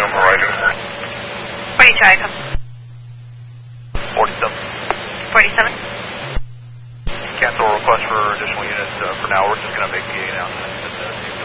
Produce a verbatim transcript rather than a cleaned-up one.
Roger. What are you trying to come? forty-seven. forty-seven? Cancel request for additional units uh, for now. We're just going to make the announcement.